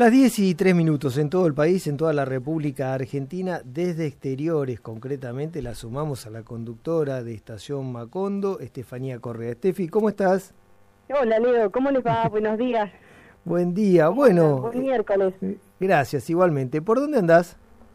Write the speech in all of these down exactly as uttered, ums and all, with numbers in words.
Las diez y tres minutos en todo el país, en toda la República Argentina, desde exteriores concretamente, la sumamos a la conductora de Estación Macondo, Estefanía Correa. Estefi, ¿cómo estás? Hola Leo, ¿cómo les va? Buenos días. Buen día, bueno. Buen miércoles. Gracias, igualmente. ¿Por dónde andás?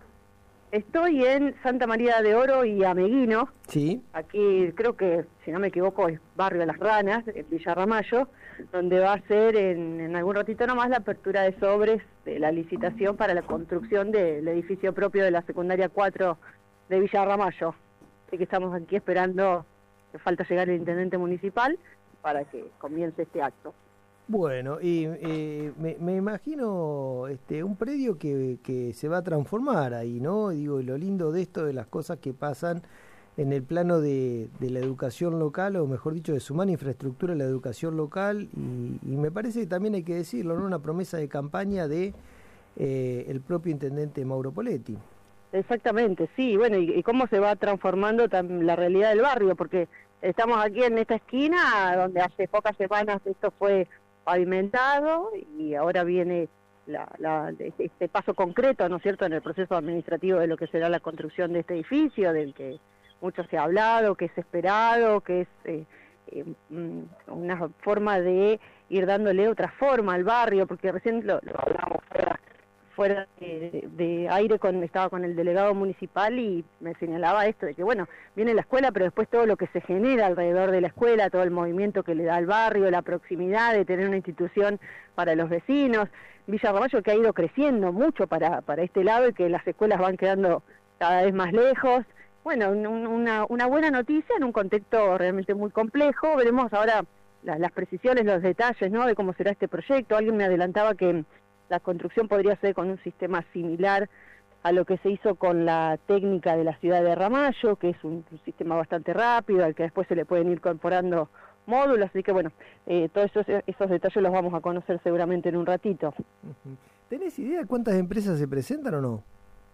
Estoy en Santa María de Oro y Ameguino. Sí. Aquí creo que, si no me equivoco, es Barrio de las Ranas, en Villa Ramallo, donde va a ser en, en algún ratito nomás la apertura de sobres de la licitación para la construcción del edificio propio de la secundaria cuatro de Villa Ramallo. Así que estamos aquí esperando, que falta llegar el intendente municipal para que comience este acto. Bueno, y eh, me, me imagino este un predio que, que se va a transformar ahí, ¿no? Digo, lo lindo de esto, de las cosas que pasan en el plano de, de la educación local, o mejor dicho, de sumar infraestructura en la educación local, y, y me parece que también hay que decirlo, ¿no? Una promesa de campaña de eh, el propio intendente Mauro Poletti. Exactamente, sí, bueno, y, y cómo se va transformando la realidad del barrio, porque estamos aquí en esta esquina, donde hace pocas semanas esto fue pavimentado y ahora viene la, la, este paso concreto, ¿no es cierto?, en el proceso administrativo de lo que será la construcción de este edificio, del que mucho se ha hablado, que es esperado, que es eh, eh, una forma de ir dándole otra forma al barrio, porque recién lo, lo hablamos fuera, fuera de, de aire, con estaba con el delegado municipal y me señalaba esto de que, bueno, viene la escuela, pero después todo lo que se genera alrededor de la escuela, todo el movimiento que le da al barrio, la proximidad de tener una institución para los vecinos. Villa Ramallo, que ha ido creciendo mucho para, para este lado y que las escuelas van quedando cada vez más lejos. Bueno, un, una, una buena noticia en un contexto realmente muy complejo. Veremos ahora la, las precisiones, los detalles, ¿no?, de cómo será este proyecto. Alguien me adelantaba que la construcción podría ser con un sistema similar a lo que se hizo con la técnica de la ciudad de Ramallo, que es un, un sistema bastante rápido, al que después se le pueden ir incorporando módulos, así que bueno, eh, todos esos, esos detalles los vamos a conocer seguramente en un ratito. ¿Tenés idea de cuántas empresas se presentan o no?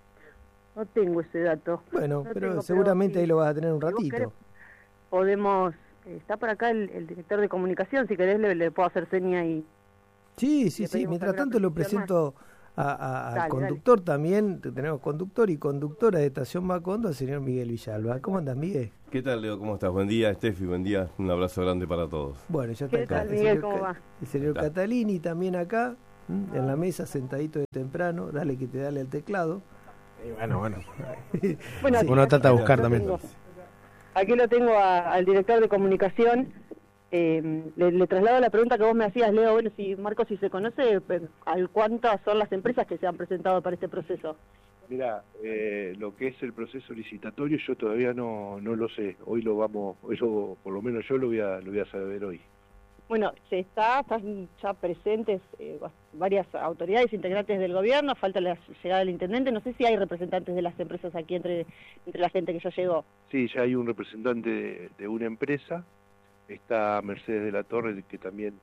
No tengo ese dato. Bueno, no pero tengo, seguramente pero, ahí lo vas a tener un si ratito. Querés, podemos, eh, está por acá el, el director de comunicación, si querés le, le puedo hacer seña y... Sí, sí, sí, mientras tanto lo presento a, a, al dale, conductor dale. También, tenemos conductor y conductora de Estación Macondo, el señor Miguel Villalba. ¿Cómo andas, Miguel? ¿Qué tal, Leo? ¿Cómo estás? Buen día, Estefi, buen día, un abrazo grande para todos. Bueno, ya está ¿Qué acá. tal, Miguel? ¿Cómo va? El señor Catalini también acá, ¿m? en la mesa, sentadito de temprano, dale que te dale al teclado. Y bueno, bueno. bueno sí. Uno trata de buscar también. Tengo, aquí lo tengo a, al director de comunicación. Eh, le, le traslado la pregunta que vos me hacías, Leo, bueno, si Marcos, si se conoce, ¿al cuántas son las empresas que se han presentado para este proceso? Mira, eh, lo que es el proceso licitatorio yo todavía no, no lo sé, hoy lo vamos, eso por lo menos yo lo voy a, lo voy a saber hoy. Bueno, se está, están ya presentes eh, varias autoridades integrantes del gobierno, falta la llegada del intendente, no sé si hay representantes de las empresas aquí entre, entre la gente que ya llegó. Sí, ya hay un representante de, de una empresa. Está Mercedes de la Torre, que también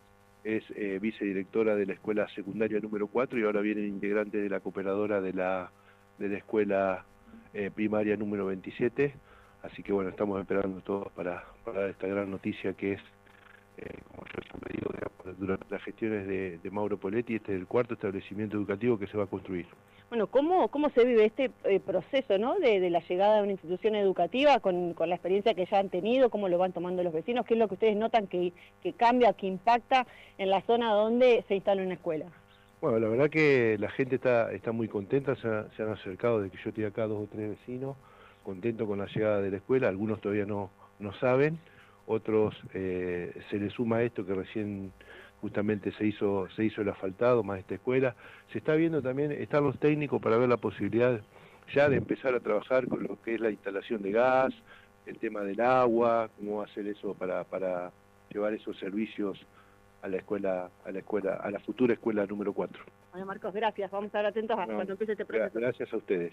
es eh, vicedirectora de la escuela secundaria número cuatro, y ahora vienen integrantes de la cooperadora de la, de la escuela eh, primaria número veintisiete. Así que bueno, estamos esperando todos para, para dar esta gran noticia que es, eh, como yo siempre digo, digamos, durante las gestiones de, de Mauro Poletti, este es el cuarto establecimiento educativo que se va a construir. Bueno, ¿cómo, cómo se vive este eh, proceso, ¿no?, de, de la llegada de una institución educativa con, con la experiencia que ya han tenido? ¿Cómo lo van tomando los vecinos? ¿Qué es lo que ustedes notan que, que cambia, que impacta en la zona donde se instala una escuela? Bueno, la verdad que la gente está, está muy contenta, se, ha, se han acercado de que yo estoy acá, dos o tres vecinos, contentos con la llegada de la escuela, algunos todavía no, no saben, otros eh, se les suma esto que recién justamente se hizo se hizo el asfaltado más esta escuela. Se está viendo también, están los técnicos para ver la posibilidad ya de empezar a trabajar con lo que es la instalación de gas, el tema del agua, cómo hacer eso para, para llevar esos servicios a la escuela, a la escuela, a la futura escuela número cuatro. Bueno, Marcos, gracias, vamos a estar atentos a no, cuando empiece este proceso. Gracias a ustedes.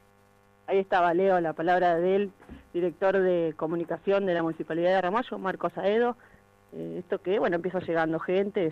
Ahí estaba, Leo, la palabra del director de comunicación de la Municipalidad de Ramallo, Marcos Aedo. Eh, esto que, bueno, empieza llegando gente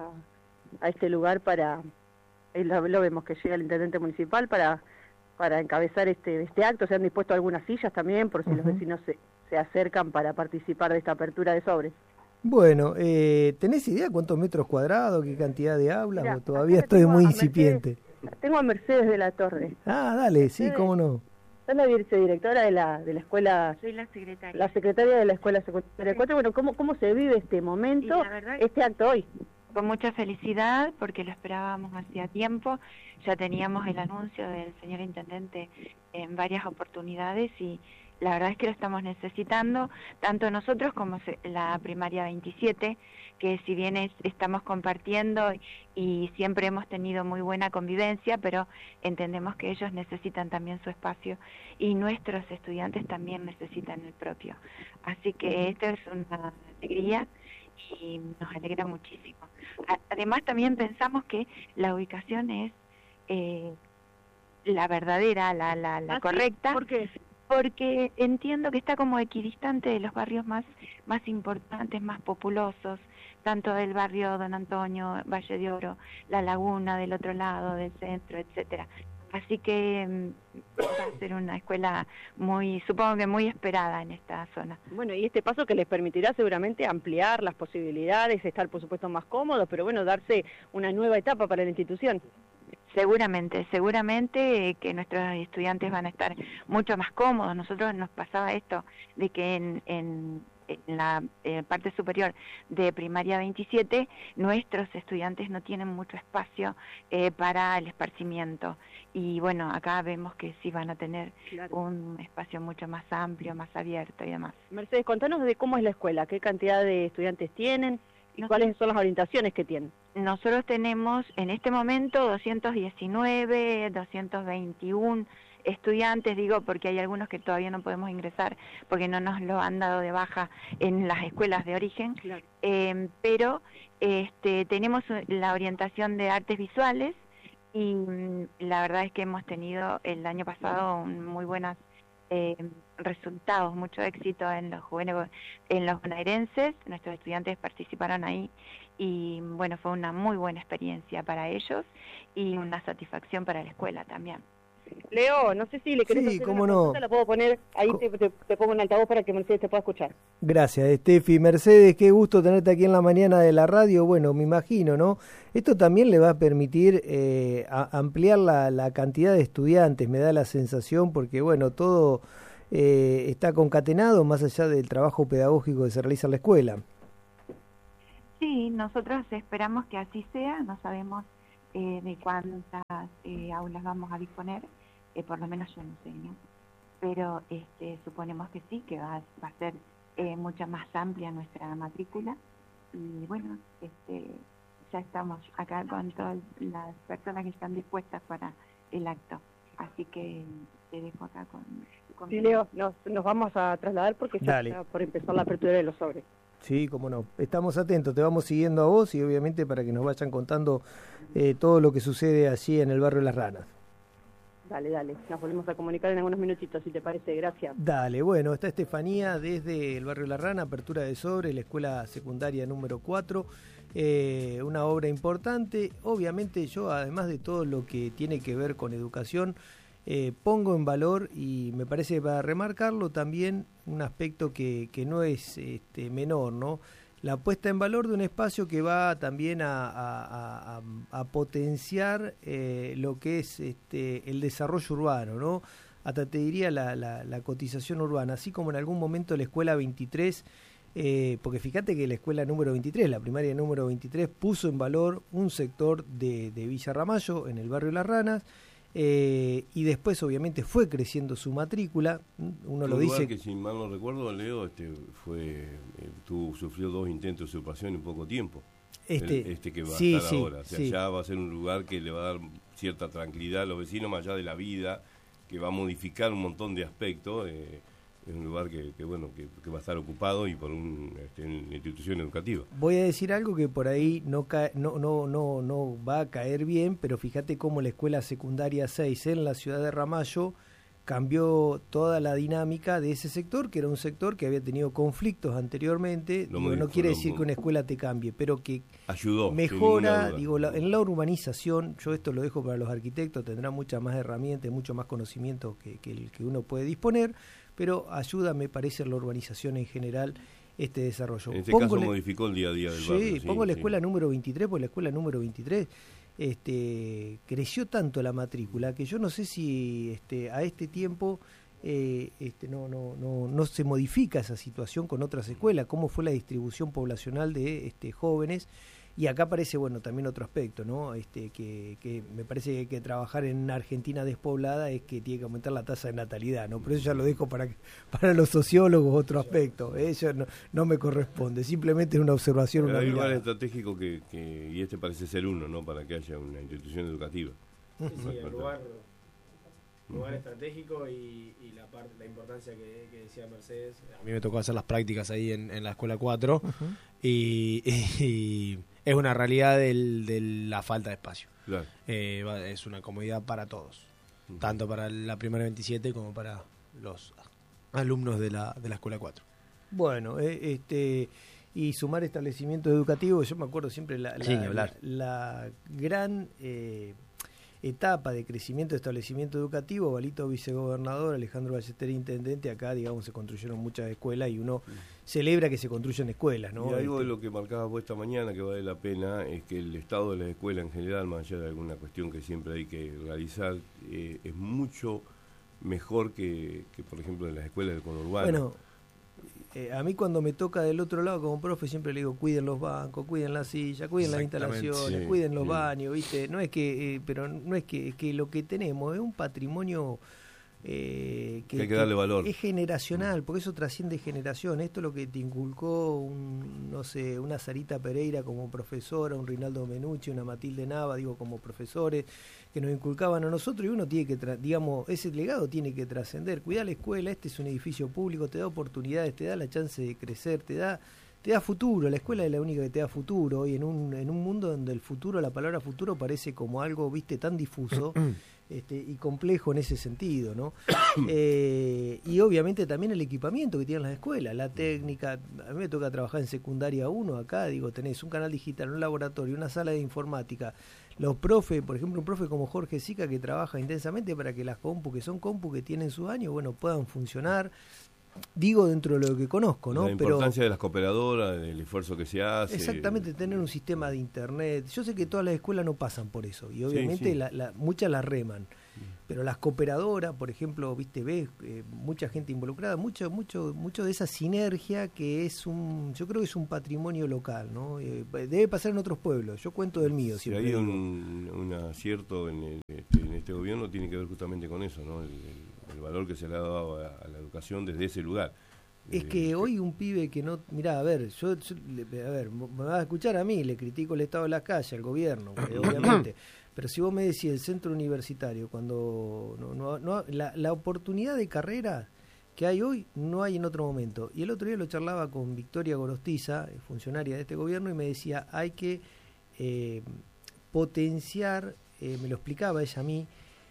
a, a este lugar para, ahí lo, lo vemos que llega el intendente municipal para, para encabezar este, este acto. Se han dispuesto algunas sillas también por si uh-huh. los vecinos se, se acercan para participar de esta apertura de sobres. Bueno, eh, ¿tenés idea cuántos metros cuadrados, qué cantidad de aulas? Mirá, O todavía acá estoy tengo muy a incipiente. Mercedes, tengo a Mercedes de la Torre. Ah, dale, sí, Mercedes, cómo no. Soy la vicedirectora de la, de la escuela, Soy la secretaria. la secretaria de la escuela secundaria cuatro. Bueno, ¿cómo, cómo se vive este momento, Y la verdad- este acto hoy? Con mucha felicidad, porque lo esperábamos hacía tiempo. Ya teníamos el anuncio del señor intendente en varias oportunidades y la verdad es que lo estamos necesitando, tanto nosotros como se- la primaria veintisiete, que si bien es- estamos compartiendo y siempre hemos tenido muy buena convivencia, pero entendemos que ellos necesitan también su espacio y nuestros estudiantes también necesitan el propio. Así que esto es una alegría y nos alegra muchísimo. A- Además también pensamos que la ubicación es eh, la verdadera, la, la, la ¿Ah, sí? correcta, ¿Por qué? porque entiendo que está como equidistante de los barrios más, más importantes, más populosos, tanto del barrio Don Antonio, Valle de Oro, La Laguna del otro lado, del centro, etcétera. Así que mm, va a ser una escuela muy, supongo que muy esperada en esta zona. Bueno, y este paso que les permitirá seguramente ampliar las posibilidades, estar por supuesto más cómodos, pero bueno, darse una nueva etapa para la institución. Seguramente, seguramente eh, que nuestros estudiantes van a estar mucho más cómodos. Nosotros nos pasaba esto de que en, en, en la eh, parte superior de primaria veintisiete nuestros estudiantes no tienen mucho espacio eh, para el esparcimiento y bueno, acá vemos que sí van a tener Claro. un espacio mucho más amplio, más abierto y demás. Mercedes, contanos de cómo es la escuela, qué cantidad de estudiantes tienen y No sé. cuáles son las orientaciones que tienen. Nosotros tenemos en este momento doscientos diecinueve, doscientos veintiuno estudiantes, digo, porque hay algunos que todavía no podemos ingresar porque no nos lo han dado de baja en las escuelas de origen, Claro. eh, pero este, tenemos la orientación de artes visuales y mm, la verdad es que hemos tenido el año pasado un- muy buenos eh, resultados, mucho éxito en los jóvenes, en los bonaerenses, nuestros estudiantes participaron ahí y bueno, fue una muy buena experiencia para ellos y una satisfacción para la escuela también. Leo, no sé si le querés Sí, hacer cómo una no. consulta, la puedo poner, ahí Co- te, te- te pongo en altavoz para que Mercedes te pueda escuchar. Gracias, Estefi. Mercedes, qué gusto tenerte aquí en la mañana de la radio. Bueno, me imagino, ¿no? Esto también le va a permitir eh, a- ampliar la, la cantidad de estudiantes, me da la sensación, porque, bueno, todo eh, está concatenado más allá del trabajo pedagógico que se realiza en la escuela. Sí, nosotros esperamos que así sea, no sabemos eh, de cuántas eh, aulas vamos a disponer, eh, por lo menos yo no sé, ¿no? Pero este, suponemos que sí, que va, va a ser eh, mucho más amplia nuestra matrícula y bueno, este, ya estamos acá con todas las personas que están dispuestas para el acto, así que te dejo acá con... con Sí, Leo, nos, nos vamos a trasladar porque ya Dale. está por empezar la apertura de los sobres. Sí, cómo no. Estamos atentos, te vamos siguiendo a vos y obviamente para que nos vayan contando eh, todo lo que sucede allí en el barrio Las Ranas. Dale, dale, nos volvemos a comunicar en algunos minutitos, si te parece, gracias. Dale, bueno, está Estefanía desde el barrio La Rana, apertura de sobre, la escuela secundaria número cuatro, eh, una obra importante. Obviamente yo, además de todo lo que tiene que ver con educación, eh, pongo en valor, y me parece que para remarcarlo también, un aspecto que, que no es este, menor, ¿no? La puesta en valor de un espacio que va también a, a, a, a potenciar eh, lo que es este, el desarrollo urbano, ¿no? Hasta te diría la, la, la cotización urbana, así como en algún momento la escuela veintitrés, eh, porque fíjate que la escuela número veintitrés, la primaria número veintitrés, puso en valor un sector de, de Villa Ramallo, en el barrio Las Ranas, eh, y después obviamente fue creciendo su matrícula, uno Un lo lugar dice... que, si mal no recuerdo, Leo, este, fue, eh, tuvo, sufrió dos intentos de usurpación en poco tiempo. Este, El- este que va sí, a estar sí, ahora. O sea, sí. ya va a ser un lugar que le va a dar cierta tranquilidad a los vecinos, más allá de la vida, que va a modificar un montón de aspectos. Eh, es un lugar que, que bueno que, que va a estar ocupado y por un, este, una institución educativa. Voy a decir algo que por ahí no, cae, no, no, no, no va a caer bien, pero fíjate cómo la escuela secundaria seis en la ciudad de Ramallo cambió toda la dinámica de ese sector, que era un sector que había tenido conflictos anteriormente. Lo Digo, no modificó, quiere lo- decir que una escuela te cambie, pero que Ayudó. sin mejora, ninguna duda. digo, la- en la urbanización, yo esto lo dejo para los arquitectos, tendrán muchas más herramientas, mucho más conocimiento que, que el que uno puede disponer, pero ayuda, me parece, en la urbanización en general este desarrollo. En este pongo caso le... modificó el día a día del sí, barrio. Sí, pongo la sí. escuela número veintitrés, porque la escuela número veintitrés este, creció tanto la matrícula que yo no sé si este, a este tiempo eh, este, no, no, no, no se modifica esa situación con otras escuelas, cómo fue la distribución poblacional de este, jóvenes. Y acá aparece, bueno, también otro aspecto, ¿no? Este, que, que me parece que hay que trabajar en una Argentina despoblada es que tiene que aumentar la tasa de natalidad, ¿no? Pero eso ya lo dejo para para los sociólogos, otro aspecto. Eso no, no me corresponde, simplemente es una observación, Pero una hay mirada. lugares estratégicos que, que, y este parece ser uno, ¿no? Para que haya una institución educativa. Sí, sí, el lugar, lugar estratégico y, y la parte, la importancia que, que decía Mercedes. A mí me tocó hacer las prácticas ahí en, en la escuela cuatro uh-huh. y, y, y es una realidad del, de la falta de espacio. Claro. Eh, es una comodidad para todos, uh-huh. tanto para la primera veintisiete como para los alumnos de la, de la escuela cuatro. Bueno, eh, este y sumar establecimientos educativos, yo me acuerdo siempre la, la, sí, la, la, la gran eh, etapa de crecimiento de establecimiento educativo, Balito vicegobernador, Alejandro Ballester intendente, acá digamos se construyeron muchas escuelas y uno sí. celebra que se construyan escuelas, ¿no? Y algo este... de lo que marcabas vos esta mañana que vale la pena es que el estado de la escuela en general, más allá de alguna cuestión que siempre hay que realizar, eh, es mucho mejor que, que por ejemplo en las escuelas del conurbano. Bueno, Eh, a mí cuando me toca del otro lado como profe siempre le digo cuiden los bancos, cuiden las sillas, cuiden las instalaciones, sí, cuiden los sí. baños, ¿viste? No es que, eh, pero no es que, que lo que tenemos es un patrimonio eh, que, que hay que darle valor. Es generacional, porque eso trasciende generación. Esto es lo que te inculcó un, no sé, una Sarita Pereira como profesora, un Rinaldo Menucci, una Matilde Nava, digo, como profesores que nos inculcaban a nosotros, y uno tiene que, tra- digamos, ese legado tiene que trascender. Cuidar la escuela, este es un edificio público, te da oportunidades, te da la chance de crecer, te da te da futuro. La escuela es la única que te da futuro, y en un en un mundo donde el futuro, la palabra futuro parece como algo, viste, tan difuso este, y complejo en ese sentido, ¿no? eh, y obviamente también el equipamiento que tienen las escuelas, la técnica. A mí me toca trabajar en secundaria uno acá, digo, tenés un canal digital, un laboratorio, una sala de informática. Los profes, por ejemplo, un profe como Jorge Sica que trabaja intensamente para que las compu, que son compu que tienen sus años, bueno, puedan funcionar. Digo, dentro de lo que conozco, ¿no? La importancia Pero, de las cooperadoras, del esfuerzo que se hace. Exactamente, tener un sistema de internet. Yo sé que todas las escuelas no pasan por eso, y obviamente sí, sí. La, la, muchas las reman. Pero las cooperadoras, por ejemplo, viste, ves eh, mucha gente involucrada, mucho, mucho, mucho de esa sinergia que es un, yo creo que es un patrimonio local, ¿no? Eh, debe pasar en otros pueblos. Yo cuento del mío. Si hay un, un acierto en, el, este, en este gobierno, tiene que ver justamente con eso, ¿no? El, el, el valor que se le ha dado a, a la educación desde ese lugar. Es que hoy un pibe que no... Mirá, a ver, yo, yo a ver, me vas a escuchar a mí, le critico el estado de la calle, al gobierno, obviamente. Pero si vos me decís el centro universitario, cuando no, no, no la, la oportunidad de carrera que hay hoy, no hay en otro momento. Y el otro día lo charlaba con Victoria Gorostiza, funcionaria de este gobierno, y me decía, hay que eh, potenciar, eh, me lo explicaba ella a mí,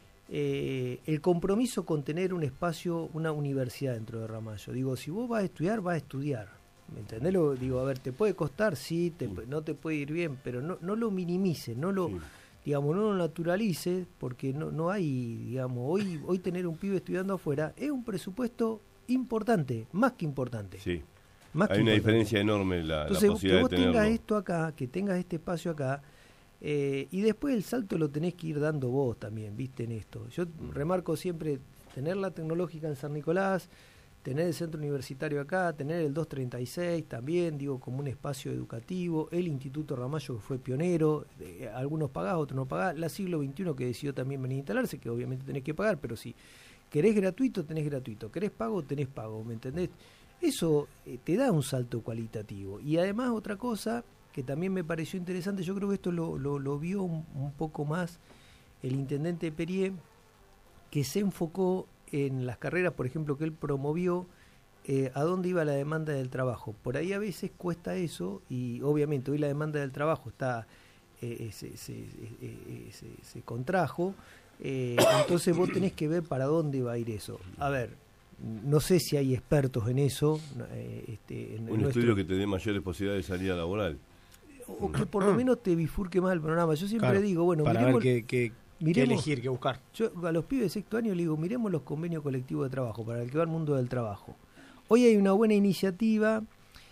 eh, el compromiso con tener un espacio, una universidad dentro de Ramallo. Digo, si vos vas a estudiar, vas a estudiar. ¿Me entendés? Lo, digo, a ver, te puede costar, sí, te, sí. no te puede ir bien, pero no, no lo minimices, no lo... Sí. digamos, no lo naturalice, porque no no hay, digamos, hoy hoy tener un pibe estudiando afuera es un presupuesto importante, más que importante. Sí, más hay que una importante. diferencia enorme la, Entonces, la posibilidad que vos de tenerlo. tengas esto acá, que tengas este espacio acá, eh, y después el salto lo tenés que ir dando vos también, viste, en esto. Yo mm. remarco siempre tener la tecnológica en San Nicolás, tener el centro universitario acá, tener el doscientos treinta y seis también, digo, como un espacio educativo, el Instituto Ramallo que fue pionero, eh, algunos pagás, otros no pagás, la siglo veintiuno que decidió también venir a instalarse, que obviamente tenés que pagar, pero si querés gratuito, tenés gratuito, querés pago, tenés pago, ¿me entendés? Eso eh, te da un salto cualitativo. Y además otra cosa que también me pareció interesante, yo creo que esto lo, lo, lo vio un, un poco más el intendente Perier, que se enfocó en las carreras, por ejemplo, que él promovió, eh, a dónde iba la demanda del trabajo. Por ahí a veces cuesta eso, y obviamente hoy la demanda del trabajo está eh, se, se, eh, se, se contrajo, eh, entonces vos tenés que ver para dónde va a ir eso. A ver, no sé si hay expertos en eso. Eh, este, en, un en estudio nuestro... que te dé mayores posibilidades de salida laboral. O que por lo menos te bifurque más el programa. Yo siempre claro, digo, bueno, para miremos... ver qué... qué... Miremos, ¿Qué elegir, qué buscar? Yo a los pibes de sexto año le digo, miremos los convenios colectivos de trabajo, para el que va al mundo del trabajo. Hoy hay una buena iniciativa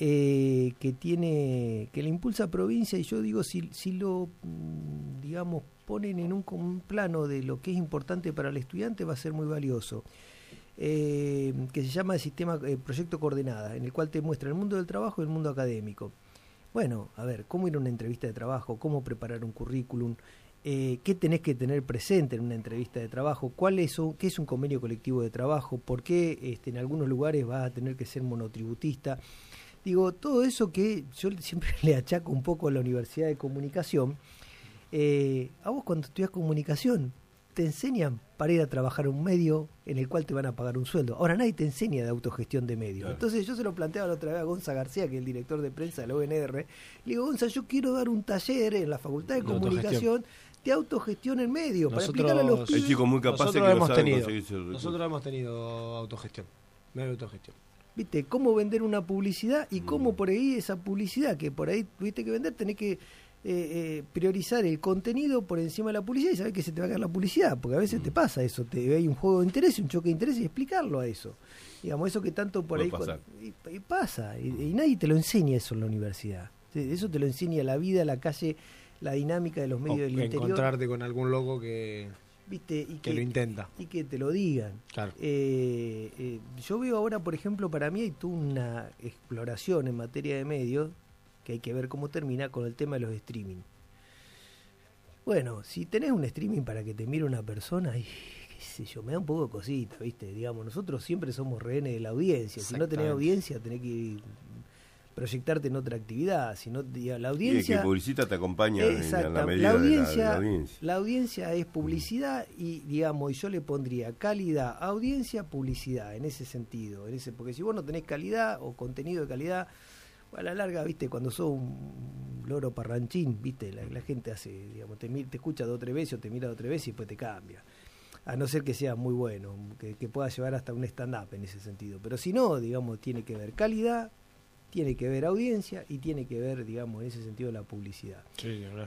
eh, que tiene, que le impulsa provincia, y yo digo, si, si lo, digamos, ponen en un, un plano de lo que es importante para el estudiante, va a ser muy valioso. Eh, que se llama el sistema eh, Proyecto Coordenada, en el cual te muestra el mundo del trabajo y el mundo académico. Bueno, a ver, cómo ir a una entrevista de trabajo, cómo preparar un currículum, eh, qué tenés que tener presente en una entrevista de trabajo, cuál es un, qué es un convenio colectivo de trabajo, por qué este, en algunos lugares vas a tener que ser monotributista. Digo, todo eso que yo siempre le achaco un poco a la Universidad de Comunicación. Eh, a vos cuando estudias comunicación te enseñan para ir a trabajar en un medio en el cual te van a pagar un sueldo. Ahora nadie te enseña de autogestión de medios. Claro. Entonces yo se lo planteaba la otra vez a Gonza García, que es el director de prensa de la U N R. Le digo, Gonza, yo quiero dar un taller en la Facultad de de Comunicación autogestión. de autogestión en medios, para explicarle a los pibes. Chicos muy capaces que hemos no saben tenido, conseguirse el nosotros hemos tenido autogestión, medio autogestión. ¿Viste? Cómo vender una publicidad y cómo por ahí esa publicidad que por ahí tuviste que vender, tenés que eh, eh, priorizar el contenido por encima de la publicidad y saber que se te va a caer la publicidad, porque a veces mm. te pasa eso, te hay un juego de interés, un choque de interés y explicarlo a eso. Digamos, eso que tanto por Puede ahí... Y, y pasa, y, y nadie te lo enseña eso en la universidad. Eso te lo enseña la vida, la calle, la dinámica de los medios o del interior. Encontrarte con algún loco que... ¿Viste? Y que, que lo intenta y que te lo digan. Claro. eh, eh, yo veo ahora, por ejemplo, para mí hay toda una exploración en materia de medios que hay que ver cómo termina con el tema de los streaming. Bueno, si tenés un streaming para que te mire una persona, y qué sé yo, me da un poco de cosita, ¿viste? Digamos, nosotros siempre somos rehenes de la audiencia. Si no tenés audiencia, tenés que proyectarte en otra actividad, si no, la audiencia... Y que publicita te acompaña en la medida la audiencia, de la, de la audiencia. La audiencia es publicidad y, digamos, y yo le pondría calidad, audiencia, publicidad, en ese sentido, en ese porque si vos no tenés calidad o contenido de calidad, a la larga, viste, cuando sos un loro parranchín, viste, la, la gente hace, digamos, te, te escucha dos o tres veces o te mira dos o tres veces y después te cambia. A no ser que sea muy bueno, que, que pueda llevar hasta un stand-up en ese sentido. Pero si no, digamos, tiene que ver calidad, tiene que ver audiencia y tiene que ver, digamos, en ese sentido la publicidad. Sí, verdad.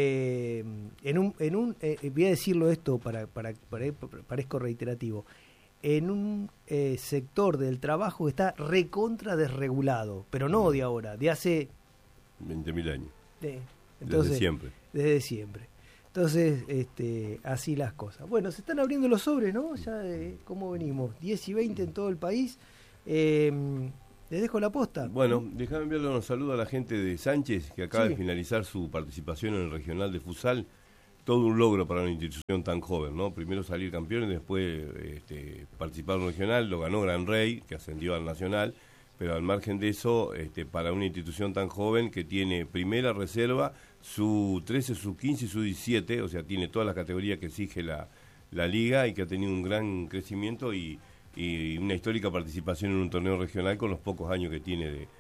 Eh, en un, en un, eh, voy a decirlo esto para, para, para, para parezco reiterativo. En un eh, sector del trabajo está recontra desregulado, pero no de ahora, de hace veinte mil años. De, entonces, desde siempre. Desde siempre. Entonces, este, así las cosas. Bueno, se están abriendo los sobres, ¿no? Ya de cómo venimos, diez y veinte en todo el país. Eh, Les dejo la posta. Bueno, déjame enviarle un saludo a la gente de Sánchez, que acaba sí. de finalizar su participación en el regional de futsal. Todo un logro para una institución tan joven, ¿no? Primero salir campeón y después este, participar en un regional. Lo ganó Gran Rey, que ascendió al nacional. Pero al margen de eso, este, para una institución tan joven que tiene primera reserva, su trece, su quince y su diecisiete, o sea, tiene todas las categorías que exige la, la liga y que ha tenido un gran crecimiento y... y una histórica participación en un torneo regional con los pocos años que tiene de,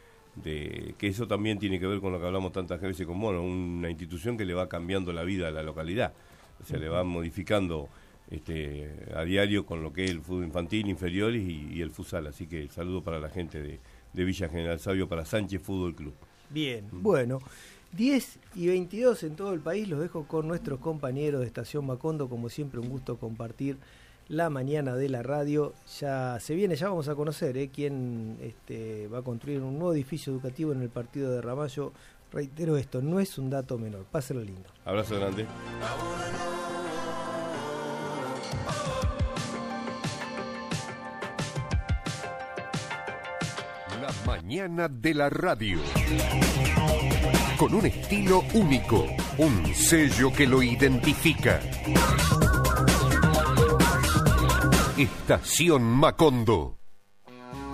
de que eso también tiene que ver con lo que hablamos tantas veces con Mono, una institución que le va cambiando la vida a la localidad, o sea, uh-huh. le va modificando este a diario con lo que es el fútbol infantil, inferiores y, y el futsal, así que el saludo para la gente de, de Villa General Sabio, para Sánchez Fútbol Club. Bien, uh-huh. Bueno, diez y veintidós en todo el país, los dejo con nuestros compañeros de Estación Macondo, como siempre un gusto compartir la mañana de la radio. Ya se viene, ya vamos a conocer ¿eh? quién este, va a construir un nuevo edificio educativo en el partido de Ramallo. Reitero esto, no es un dato menor. Pásenlo lindo. Abrazo grande. La mañana de la radio. Con un estilo único, un sello que lo identifica. Estación Macondo.